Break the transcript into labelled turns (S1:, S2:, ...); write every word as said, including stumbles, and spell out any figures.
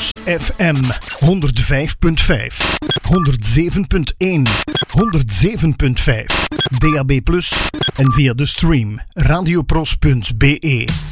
S1: F M honderd vijf punt vijf, honderd zeven punt één, honderd zeven punt vijf, D A B plus en via de stream radiopros punt b e.